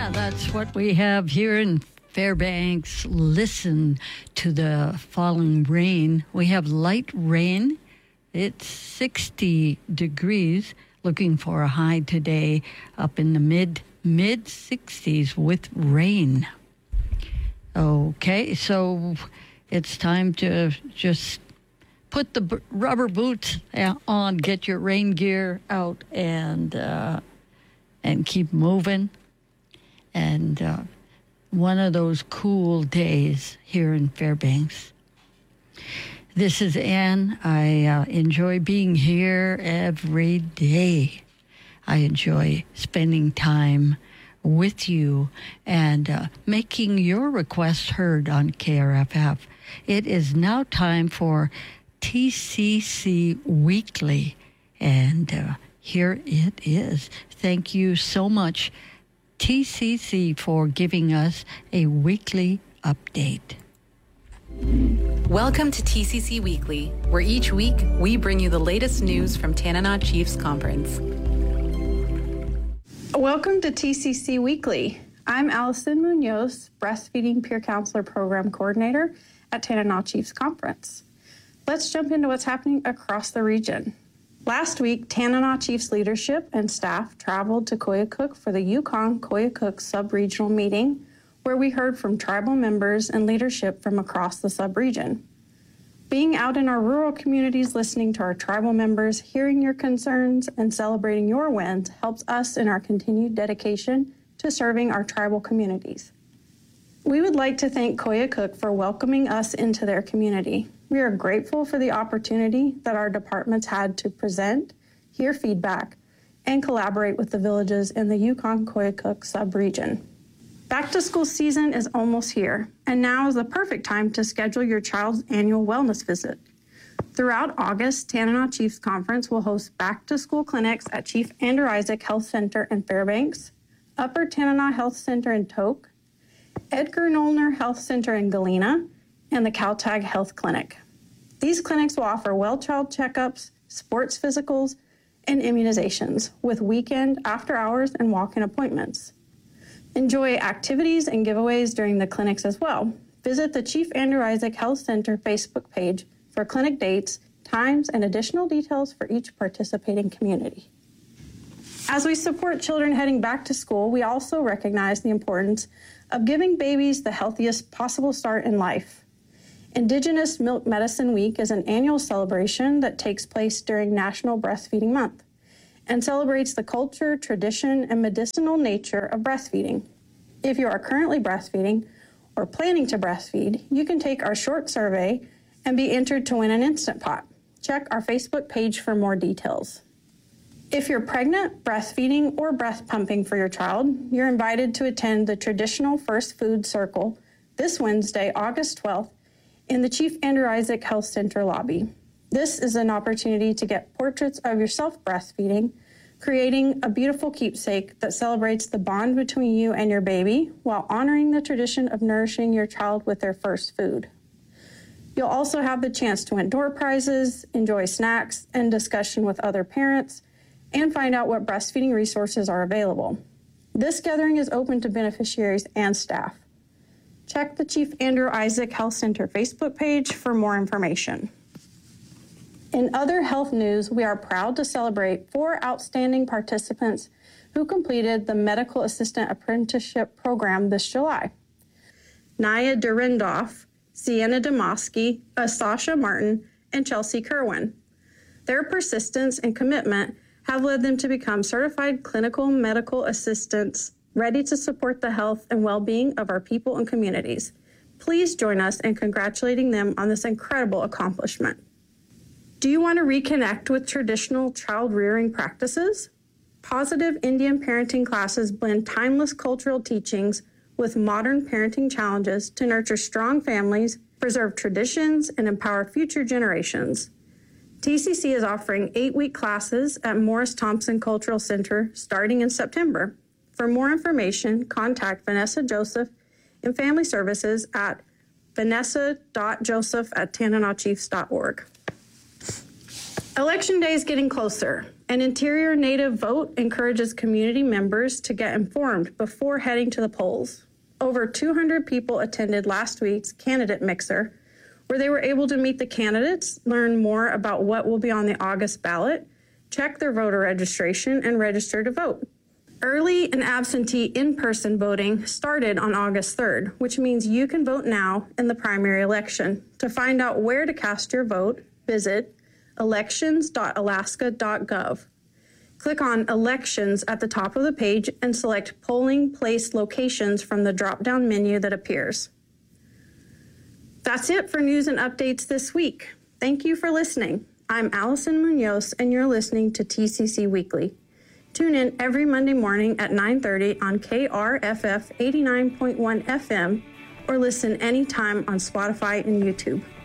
That's what we have here in Fairbanks. Listen to the falling rain. We have light rain. It's 60 degrees. Looking for a high today up in the mid 60s with rain. Okay, so it's time to just put the rubber boots on, get your rain gear out, and keep moving. And one of those cool days here in Fairbanks. This is Ann. I enjoy being here every day. I enjoy spending time with you and making your requests heard on KRFF. It is now time for TCC Weekly, and here it is. Thank you so much, TCC, for giving us a weekly update. Welcome to TCC Weekly, where each week we bring you the latest news from Tanana Chiefs Conference. Welcome to TCC Weekly. I'm Allison Munoz, Breastfeeding Peer Counselor Program Coordinator at Tanana Chiefs Conference. Let's jump into what's happening across the region. Last week, Tanana Chiefs leadership and staff traveled to Koyukuk for the Yukon-Koyukuk Sub-Regional Meeting, where we heard from tribal members and leadership from across the sub-region. Being out in our rural communities, listening to our tribal members, hearing your concerns, and celebrating your wins helps us in our continued dedication to serving our tribal communities. We would like to thank Koyukuk for welcoming us into their community. We are grateful for the opportunity that our departments had to present, hear feedback, and collaborate with the villages in the Yukon-Koyukuk sub-region. Back to school season is almost here, and now is the perfect time to schedule your child's annual wellness visit. Throughout August, Tanana Chiefs Conference will host back-to-school clinics at Chief Andrew Isaac Health Center in Fairbanks, Upper Tanana Health Center in Tok, Edgar Nollner Health Center in Galena, and the Caltag Health Clinic. These clinics will offer well child checkups, sports physicals, and immunizations with weekend, after hours, and walk-in appointments. Enjoy activities and giveaways during the clinics as well. Visit the Chief Andrew Isaac Health Center Facebook page for clinic dates, times, and additional details for each participating community. As we support children heading back to school, we also recognize the importance of giving babies the healthiest possible start in life. Indigenous Milk Medicine Week is an annual celebration that takes place during National Breastfeeding Month and celebrates the culture, tradition, and medicinal nature of breastfeeding. If you are currently breastfeeding or planning to breastfeed, you can take our short survey and be entered to win an Instant Pot. Check our Facebook page for more details. If you're pregnant, breastfeeding, or breast pumping for your child, you're invited to attend the traditional First Food Circle this Wednesday, August 12th, in the Chief Andrew Isaac Health Center lobby. This is an opportunity to get portraits of yourself breastfeeding, creating a beautiful keepsake that celebrates the bond between you and your baby while honoring the tradition of nourishing your child with their first food. You'll also have the chance to win door prizes, enjoy snacks, and discussion with other parents, and find out what breastfeeding resources are available. This gathering is open to beneficiaries and staff. Check the Chief Andrew Isaac Health Center Facebook page for more information. In other health news, we are proud to celebrate 4 outstanding participants who completed the Medical Assistant Apprenticeship Program this July. Naya Durindoff, Sienna Demoski, Sasha Martin, and Chelsea Kerwin. Their persistence and commitment have led them to become certified clinical medical assistants ready to support the health and well-being of our people and communities. Please join us in congratulating them on this incredible accomplishment. Do you want to reconnect with traditional child rearing practices? Positive Indian parenting classes blend timeless cultural teachings with modern parenting challenges to nurture strong families, preserve traditions, and empower future generations. TCC is offering 8-week classes at Morris Thompson Cultural Center starting in September. For more information, contact Vanessa Joseph in Family Services at vanessa.joseph@tananachiefs.org. Election day is getting closer. An Interior Native vote encourages community members to get informed before heading to the polls. Over 200 people attended last week's candidate mixer, where they were able to meet the candidates, learn more about what will be on the August ballot, check their voter registration, and register to vote. Early and absentee in-person voting started on August 3rd, which means you can vote now in the primary election. To find out where to cast your vote, visit elections.alaska.gov. Click on Elections at the top of the page and select Polling Place Locations from the drop-down menu that appears. That's it for news and updates this week. Thank you for listening. I'm Allison Munoz, and you're listening to TCC Weekly. Tune in every Monday morning at 9:30 on KRFF 89.1 FM or listen anytime on Spotify and YouTube.